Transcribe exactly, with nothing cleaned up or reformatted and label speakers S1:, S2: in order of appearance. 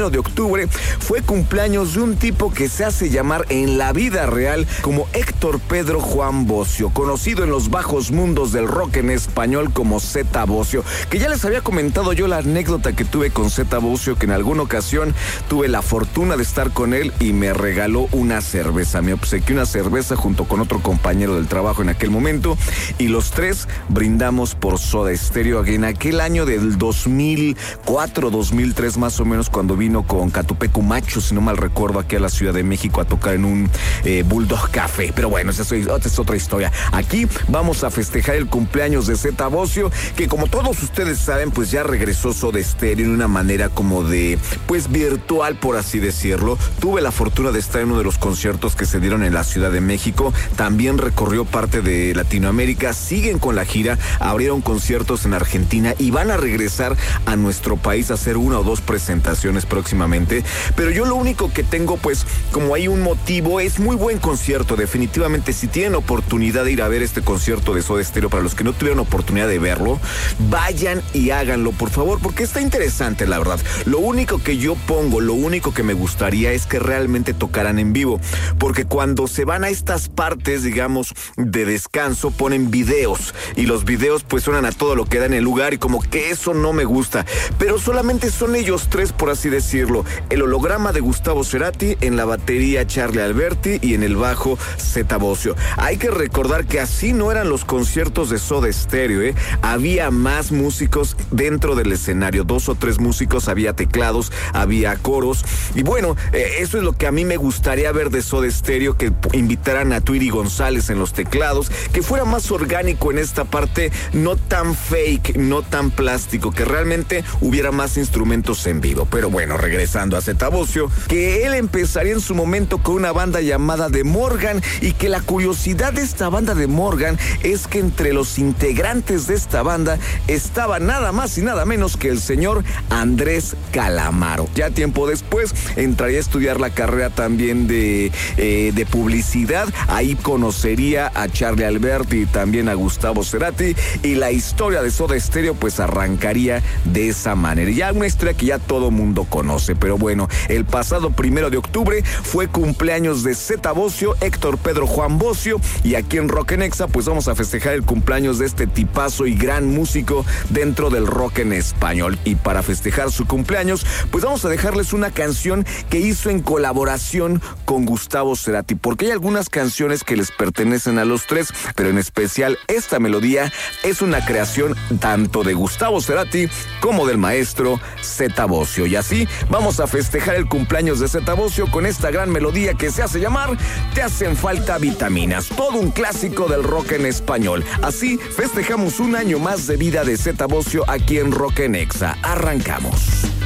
S1: primero de octubre fue cumpleaños de un tipo que se hace llamar en la vida real como Héctor Pedro Juan Bosio, conocido en los bajos mundos del rock en español como Zeta Bosio, que ya les había comentado yo la anécdota que tuve con Zeta Bosio, que en alguna ocasión tuve la fortuna de estar con él y me regaló una cerveza, me obsequió una cerveza junto con otro compañero del trabajo en aquel momento, y los tres brindamos por Soda Stereo en aquel año del dos mil cuatro, dos mil tres más o menos, cuando vino con Catupecu Macho, si no mal recuerdo, aquí a la Ciudad de México a tocar en un eh, Bulldog Café. Pero bueno, esa es, esa es otra historia. Aquí vamos a festejar el cumpleaños de Zeta Bosio, que como todos ustedes saben, pues ya regresó Soda Stereo en una manera como de, pues virtual, por así decirlo. Tuve la fortuna de estar en uno de los conciertos que se dieron en la Ciudad de México. También recorrió parte de Latinoamérica. Siguen con la gira, abrieron conciertos en Argentina y van a regresar a nuestro país a hacer una o dos presentaciones próximamente. Pero yo lo único que tengo, pues, como hay un motivo, es muy buen concierto, definitivamente. Si tienen oportunidad de ir a ver este concierto de Soda Stereo, para los que no tuvieron oportunidad de verlo, vayan y háganlo, por favor, porque está interesante, la verdad. Lo único que yo pongo, lo único que me gustaría es que realmente tocaran en vivo, porque cuando se van a estas partes, digamos, de descanso, ponen videos, y los videos pues suenan a todo lo que da en el lugar, y como que eso no me gusta. Pero solamente son ellos tres, por así decirlo. El holograma de Gustavo Cerati, en la batería Charlie Alberti y en el bajo Zeta Bosio. Hay que recordar que así no eran los conciertos de Soda Stereo, ¿eh? Había más músicos dentro del escenario, dos o tres músicos, había teclados, había coros, y bueno, eh, eso es lo que a mí me gustaría ver de Soda Stereo, que invitaran a Tweety González en los teclados, que fuera más orgánico en esta parte, no tan fake, no tan plástico, que realmente hubiera más instrumentos en vivo. Pero bueno, regresando a Zeta Bosio, que él empezaría en su momento con una banda llamada The Morgan, y que la curiosidad de esta banda de Morgan es que entre los integrantes de esta banda estaba nada más y nada menos que el señor Andrés Calamaro. Ya tiempo después entraría a estudiar la carrera también de, eh, de publicidad. Ahí conocería a Charlie Alberti y también a Gustavo Cerati, y la historia de Soda Stereo pues arrancaría de esa manera. Ya una historia que ya todo mundo conoce, pero bueno, el pasado primero de octubre fue cumpleaños de Zeta Bosio, Héctor Pedro Juan Bosio, y aquí en Rock en Exa pues vamos a festejar el cumpleaños de este tipazo y gran músico dentro del rock en español. Y para festejar su cumpleaños pues vamos a dejarles una canción que hizo en colaboración con Gustavo Cerati, porque hay algunas canciones que les pertenecen a los tres, pero en especial esta melodía es una creación tanto de Gustavo Cerati como del maestro Zeta Bosio. Y así vamos a festejar el cumpleaños de Zeta Bosio con esta gran melodía que se hace llamar Te hacen falta vitaminas, todo un clásico del rock en español. Así festejamos un año más de vida de Zeta Bosio aquí en Rock en Exa. Arrancamos.